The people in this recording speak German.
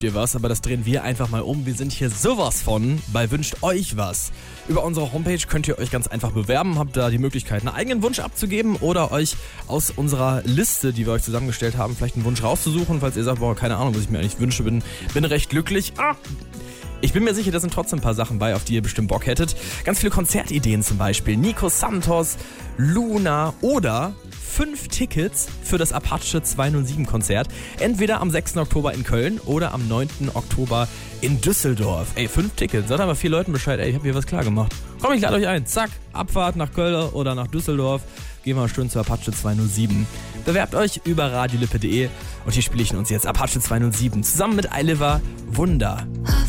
dir was, aber das drehen wir einfach mal um. Wir sind hier sowas von bei Wünscht euch was. Über unsere Homepage könnt ihr euch ganz einfach bewerben, habt da die Möglichkeit, einen eigenen Wunsch abzugeben oder euch aus unserer Liste, die wir euch zusammengestellt haben, vielleicht einen Wunsch rauszusuchen, falls ihr sagt, boah, keine Ahnung, was ich mir eigentlich wünsche, bin recht glücklich. Ich bin mir sicher, da sind trotzdem ein paar Sachen bei, auf die ihr bestimmt Bock hättet. Ganz viele Konzertideen zum Beispiel. Nico Santos, Luna oder 5 Tickets für das Apache 207 Konzert. Entweder am 6. Oktober in Köln oder am 9. Oktober in Düsseldorf. 5 Tickets. Sagt aber 4 Leuten Bescheid, ich habe hier was klar gemacht. Komm, ich lade euch ein. Zack, Abfahrt nach Köln oder nach Düsseldorf. Gehen wir mal schön zu Apache 207. Bewerbt euch über radiolippe.de und hier spiele ich uns jetzt Apache 207 zusammen mit Eiliver Wunder.